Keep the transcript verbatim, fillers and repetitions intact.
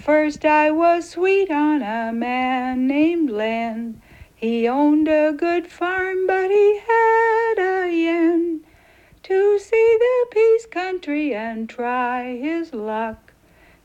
First I was sweet on a man named Len. He owned a good farm, but he had a yen to see the peace country and try his luck.